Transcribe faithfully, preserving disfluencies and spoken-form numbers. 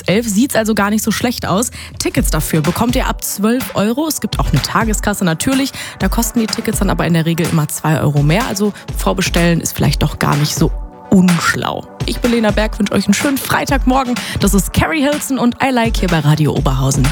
elf. Sieht's also gar nicht so schlecht aus. Tickets dafür bekommt ihr ab zwölf Euro. Es gibt auch eine Tageskasse natürlich. Da kosten die Tickets dann aber in der Regel immer zwei Euro mehr. Also vorbestellen ist vielleicht doch gar nicht so unschlau. Ich bin Lena Berg, wünsche euch einen schönen Freitagmorgen. Das ist Carrie Hilson und I Like hier bei Radio Oberhausen.